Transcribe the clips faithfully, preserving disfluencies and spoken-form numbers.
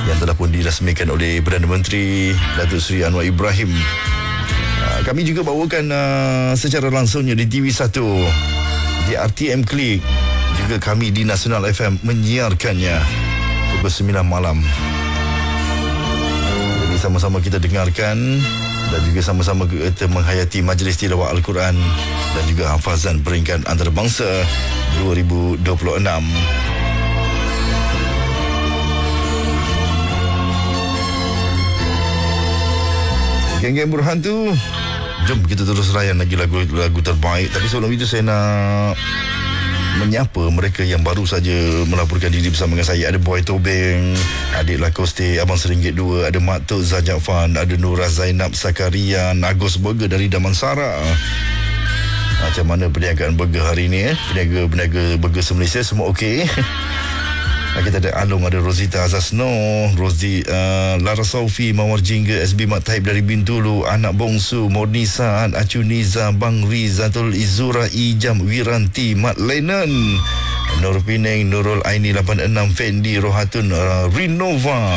yang telah pun dirasmikan oleh Perdana Menteri Datuk Seri Anwar Ibrahim. Uh, kami juga bawakan uh, secara langsungnya di T V satu, di R T M Klik, juga kami di Nasional F M menyiarkannya pukul sembilan malam. Jadi sama-sama kita dengarkan dan juga sama-sama kita menghayati Majlis Tilawah Al-Quran dan juga hafazan peringkat antarabangsa dua ribu dua puluh enam. Geng-geng Burhan tu, jom kita terus layan lagi lagu-lagu terbaik. Tapi sebelum itu saya nak menyapa mereka yang baru saja melaporkan diri bersama dengan saya. Ada Boy Tobeng, Adik Lakoste, Abang Seringgit Dua, ada Mak Tok Zajakfan, ada Nurah Zainab Sakaria, Agus Burger dari Damansara. Macam mana perniagaan burger hari ini? Eh? Peniaga-peniaga burger se-Malaysia semua okey? Kita ada Along, ada Rosita Azasno, Rozi, uh, Lara Saufi, Mawar Jingga, S B Mat Taib dari Bintulu, Anak Bongsu, Mornisaan, Acu Niza, Bang Rizatul Izura, Ijam, Wiranti, Mat Lenan, Nur Pineng, Nurul Aini lapan enam, Fendi, Rohatun, uh, Rinova,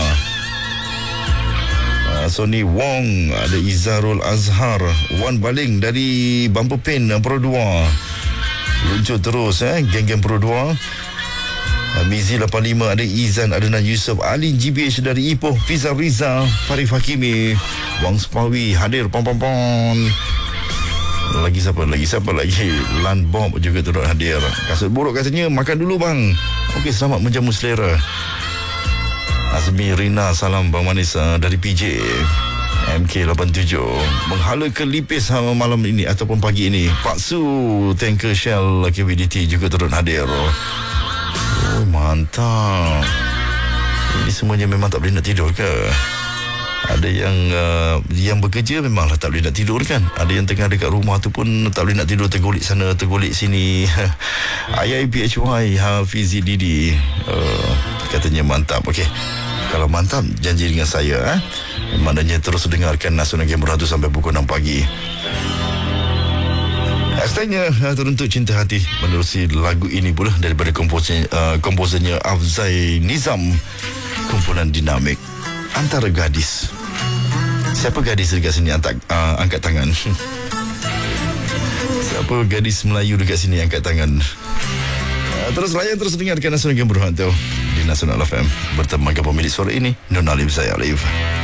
uh, Sony Wong, ada Izarul Azhar, Wan Baling dari Bumper Pen Pro dua. Luncur terus eh, geng-geng Pro dua. Mizi lapan lima, ada Izan, ada Nan Yusof, Ali G B H dari Ipoh, Fiza Riza, Farif Hakimi, Wang Sepawi hadir, pom-pom-pom. Lagi siapa lagi? Siapa lagi? Lan Bob juga turut hadir. Kasut buruk katanya, makan dulu bang. Okey, selamat menjamu selera. Azmi Rina, salam bang manis uh, dari P J. M K lapan tujuh menghala ke Lipis malam ini ataupun pagi ini. Pak Su, Tanker Shell K W D T juga turut hadir. Oh, mantap. Ini semuanya memang tak boleh nak tidur ke? Ada yang uh, yang bekerja memanglah tak boleh nak tidur kan? Ada yang tengah dekat rumah tu pun tak boleh nak tidur, tergolik sana, tergolik sini. I I P H Y Hafizi Didi uh, katanya mantap. Okey, kalau mantap janji dengan saya eh? Maknanya terus dengarkan Nasional Game Berhatu sampai pukul enam pagi. Hashtagnya Teruntuk Cinta Hati menerusi lagu ini pula daripada komposernya, uh, komposernya Afzai Nizam, kumpulan dinamik Antara Gadis. Siapa gadis dekat sini angkat, uh, angkat tangan? Siapa gadis Melayu dekat sini angkat tangan? Uh, terus layan, terus dengarkan Nasional Game Berhatu di Nasional F M bertemu dengan pemilik suara ini, Nun Alif Zai Alif.